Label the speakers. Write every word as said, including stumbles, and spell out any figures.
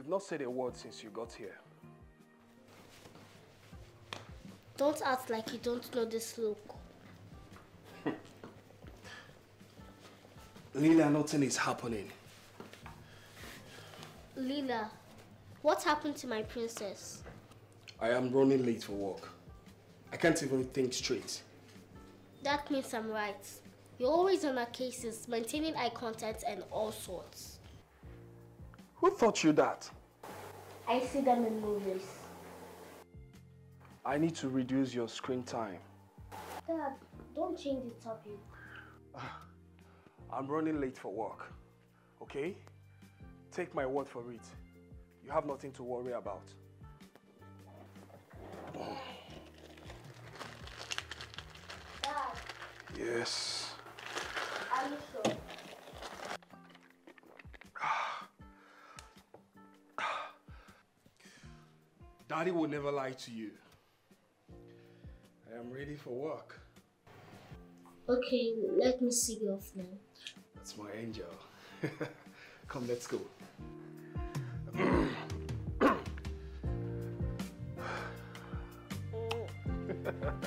Speaker 1: not said a word since you got here.
Speaker 2: Don't act like you don't know this look.
Speaker 1: Lila, nothing is happening.
Speaker 2: Lila, what happened to my princess?
Speaker 1: I am running late for work. I can't even think straight.
Speaker 2: That means I'm right. You're always on our cases, maintaining eye contact and all sorts.
Speaker 1: Who taught you that?
Speaker 2: I see them in movies.
Speaker 1: I need to reduce your screen time.
Speaker 2: Dad, don't change the topic.
Speaker 1: I'm running late for work, okay? Take my word for it. You have nothing to worry about.
Speaker 2: Dad.
Speaker 1: Yes.
Speaker 2: Are you sure?
Speaker 1: Daddy will never lie to you. I am ready for work.
Speaker 2: Okay, let me see you off now.
Speaker 1: That's my angel. Come, let's go.